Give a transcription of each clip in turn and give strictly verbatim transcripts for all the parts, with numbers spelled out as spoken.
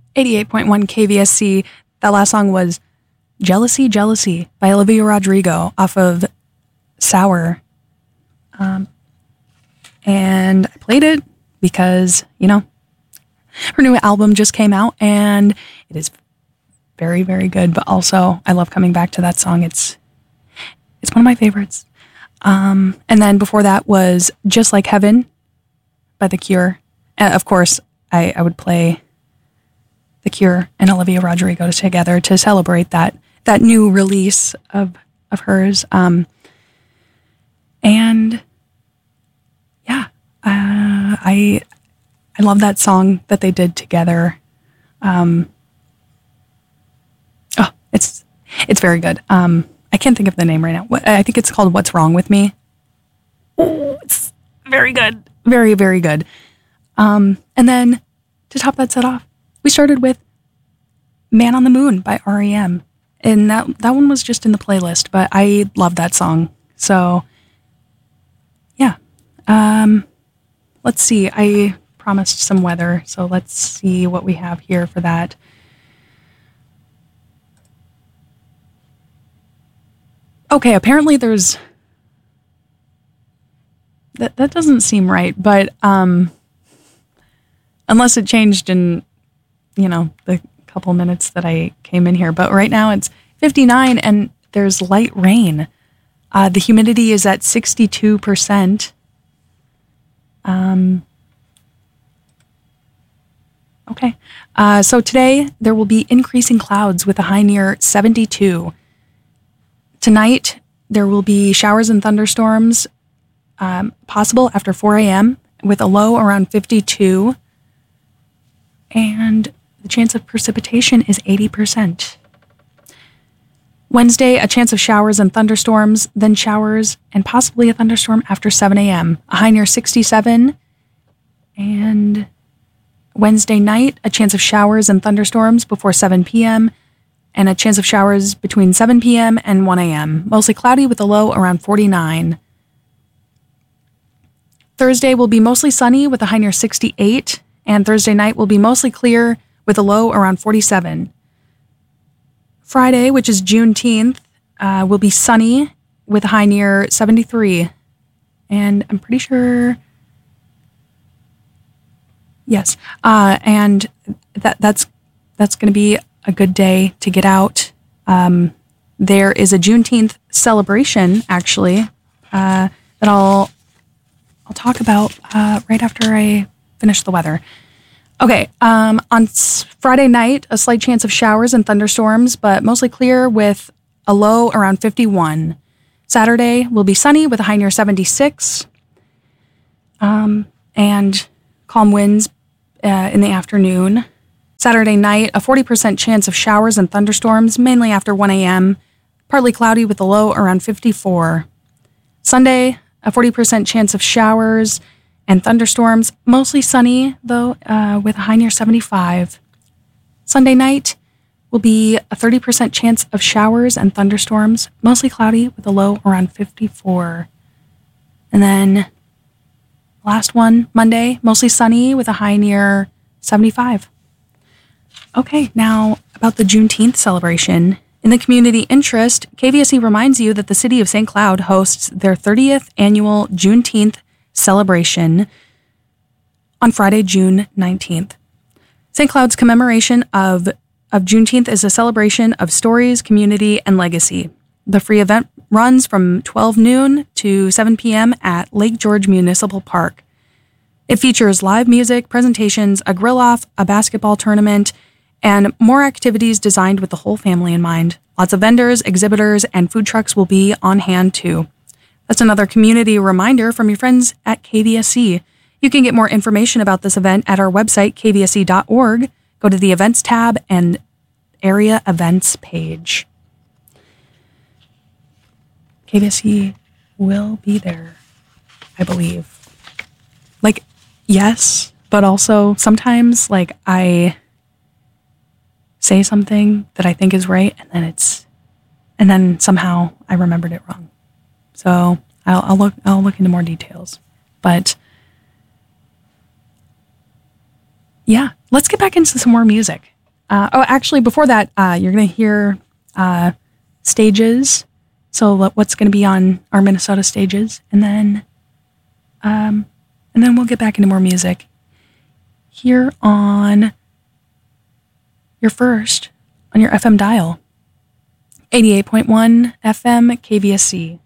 eighty-eight point one K V S C. That last song was Jealousy, Jealousy by Olivia Rodrigo off of Sour. Um, and I played it because, you know, her new album just came out and it is very, very good. But also, I love coming back to that song. It's it's one of my favorites. Um, and then before that was Just Like Heaven by The Cure. And of course, I, I would play The Cure and Olivia Rodrigo together to celebrate that that new release of of hers. Um, and yeah, uh, I I love that song that they did together. Um, oh, it's it's very good. Um, I can't think of the name right now. What, I think it's called What's Wrong With Me. Oh, it's very good. Very, very good. Um, and then to top that set off, we started with Man on the Moon by R E M. And that that one was just in the playlist, but I love that song. So, yeah. Um, let's see. I promised some weather, so let's see what we have here for that. Okay, apparently there's... That, that doesn't seem right, but um, unless it changed in, you know, the couple minutes that I came in here. But right now it's fifty-nine and there's light rain. Uh, the humidity is at sixty-two percent. Um, okay. Uh, so today there will be increasing clouds with a high near seventy-two. Tonight there will be showers and thunderstorms um, possible after four a.m. with a low around fifty-two. And the chance of precipitation is eighty percent. Wednesday, a chance of showers and thunderstorms, then showers and possibly a thunderstorm after seven a.m. A high near sixty-seven. And Wednesday night, a chance of showers and thunderstorms before seven p.m. and a chance of showers between seven p.m. and one a.m. Mostly cloudy with a low around forty-nine. Thursday will be mostly sunny with a high near sixty-eight. And Thursday night will be mostly clear with a low around forty-seven. Friday, which is Juneteenth, uh, will be sunny with a high near seventy-three. And I'm pretty sure... Yes. Uh, and that that's that's going to be a good day to get out. Um, there is a Juneteenth celebration, actually, uh, that I'll, I'll talk about uh, right after I finish the weather. Okay, um, on Friday night, a slight chance of showers and thunderstorms, but mostly clear with a low around fifty-one. Saturday will be sunny with a high near seventy-six. Um, and calm winds uh, in the afternoon. Saturday night, a forty percent chance of showers and thunderstorms, mainly after one a.m. Partly cloudy with a low around fifty-four. Sunday, a forty percent chance of showers and thunderstorms, mostly sunny, though, uh, with a high near seventy-five. Sunday night will be a thirty percent chance of showers and thunderstorms, mostly cloudy with a low around fifty-four. And then last one, Monday, mostly sunny with a high near seventy-five. Okay, now about the Juneteenth celebration. In the community interest, K V S C reminds you that the city of Saint Cloud hosts their thirtieth annual Juneteenth celebration on Friday, June nineteenth. Saint Cloud's commemoration of, of Juneteenth is a celebration of stories, community, and legacy. The free event runs from twelve noon to seven p.m. at Lake George Municipal Park. It features live music, presentations, a grill-off, a basketball tournament, and more activities designed with the whole family in mind. Lots of vendors, exhibitors, and food trucks will be on hand too. That's another community reminder from your friends at K V S C. You can get more information about this event at our website, k v s c dot org. Go to the Events tab and Area Events page. K V S C will be there, I believe. Like, yes, but also sometimes, like, I say something that I think is right, and then it's, and then somehow I remembered it wrong. So I'll, I'll look. I'll look into more details. But yeah, let's get back into some more music. Uh, oh, actually, before that, uh, you're going to hear uh, stages. So what's going to be on our Minnesota stages, and then, um, and then we'll get back into more music here on your first on your F M dial, eighty-eight point one F M K V S C.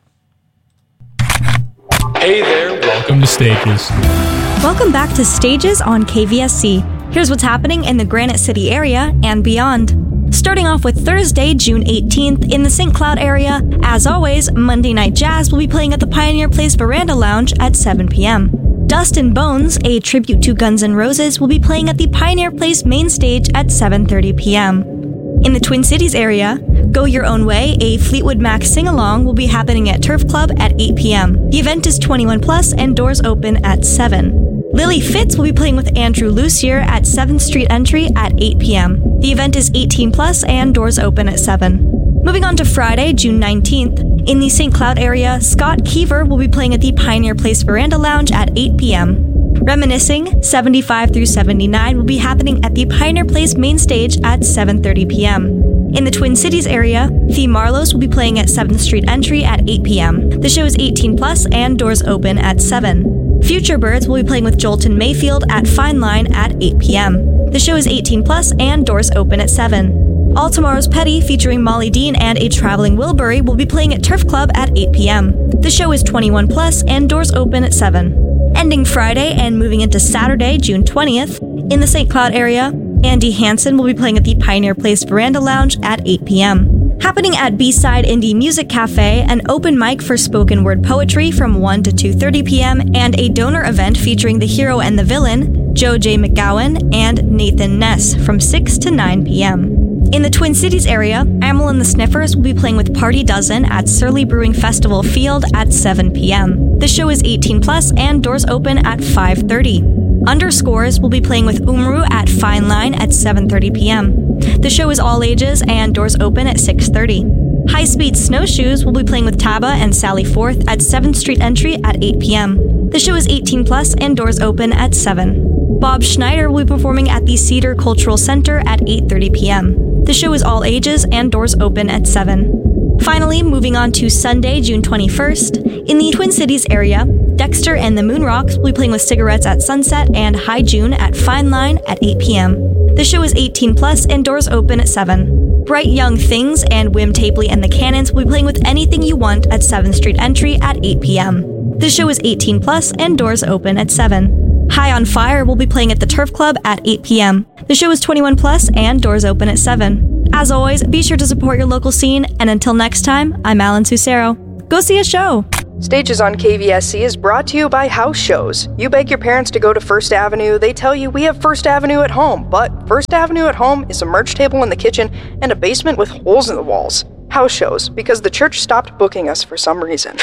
Hey there, welcome to Stages. Welcome back to Stages on K V S C. Here's what's happening in the Granite City area and beyond. Starting off with Thursday, June eighteenth, in the Saint Cloud area, as always, Monday Night Jazz will be playing at the Pioneer Place Veranda Lounge at seven p.m. Dust and Bones, a tribute to Guns N' Roses, will be playing at the Pioneer Place main stage at seven thirty p.m. In the Twin Cities area, Go Your Own Way, a Fleetwood Mac sing-along, will be happening at Turf Club at eight p.m. The event is twenty-one plus and doors open at seven. Lily Fitz will be playing with Andrew Lucier at seventh Street Entry at eight p.m. The event is eighteen plus and doors open at seven. Moving on to Friday, June nineteenth, in the Saint Cloud area, Scott Keever will be playing at the Pioneer Place Veranda Lounge at eight p.m. Reminiscing, seventy-five through seventy-nine will be happening at the Pioneer Place main stage at seven thirty p.m. In the Twin Cities area, The Marlows will be playing at seventh Street Entry at eight p.m. The show is eighteen plus and doors open at seven. Future Birds will be playing with Jolton Mayfield at Fine Line at eight p.m. The show is eighteen plus and doors open at seven. All Tomorrow's Petty featuring Molly Dean and a Traveling Wilbury will be playing at Turf Club at eight p.m. The show is twenty-one plus and doors open at seven. Ending Friday and moving into Saturday, June twentieth, in the Saint Cloud area, Andy Hansen will be playing at the Pioneer Place Veranda Lounge at eight p.m. Happening at B-Side Indie Music Cafe, an open mic for spoken word poetry from one to two thirty p.m. and a donor event featuring the hero and the villain, Joe J. McGowan and Nathan Ness from six to nine p.m. In the Twin Cities area, Amel and the Sniffers will be playing with Party Dozen at Surly Brewing Festival Field at seven p.m. The show is eighteen plus and doors open at five thirty. Underscores will be playing with Umru at Fine Line at seven thirty p.m. The show is all ages and doors open at six thirty. High Speed Snowshoes will be playing with Taba and Sally Forth at seventh Street Entry at eight p.m. The show is eighteen plus and doors open at seven. Bob Schneider will be performing at the Cedar Cultural Center at eight thirty p.m. The show is all ages and doors open at seven. Finally, moving on to Sunday, June twenty-first, in the Twin Cities area, Dexter and the Moonrocks will be playing with Cigarettes at Sunset and High June at Fine Line at eight p.m. The show is eighteen plus and doors open at seven. Bright Young Things and Wim Tapley and the Cannons will be playing with Anything You Want at seventh Street Entry at eight p.m. The show is eighteen plus and doors open at seven. High on Fire will be playing at the Turf Club at eight p.m. The show is twenty-one plus and doors open at seven. As always, be sure to support your local scene, and until next time, I'm Alan Susero. Go see a show! Stages on K V S C is brought to you by House Shows. You beg your parents to go to First Avenue, they tell you we have First Avenue at home, but First Avenue at home is a merch table in the kitchen and a basement with holes in the walls. House Shows, because the church stopped booking us for some reason.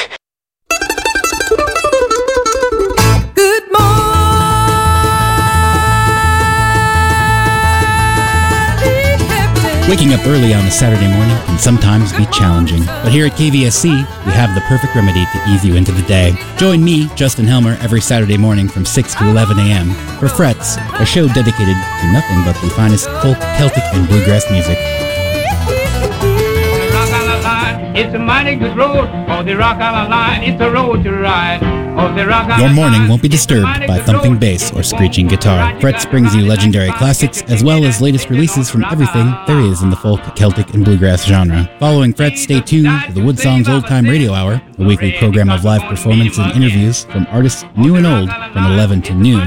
Good morning. Waking up early on a Saturday morning can sometimes be challenging, but here at K V S C, we have the perfect remedy to ease you into the day. Join me, Justin Helmer, every Saturday morning from six to eleven a.m. for Frets, a show dedicated to nothing but the finest folk, Celtic, and bluegrass music. It's a mighty good road, for the Rock Island Line, it's a road to ride. Your morning won't be disturbed by thumping bass or screeching guitar. Frets brings you legendary classics, as well as latest releases from everything there is in the folk, Celtic, and bluegrass genre. Following Frets, stay tuned to the Woodsongs Old Time Radio Hour, a weekly program of live performance and interviews from artists new and old from eleven to noon.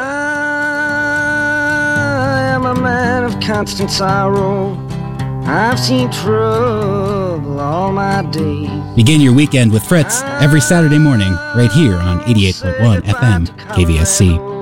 I am a man of constant sorrow. I've seen trouble all my days. Begin your weekend with Frets every Saturday morning, right here on eighty-eight point one F M K V S C.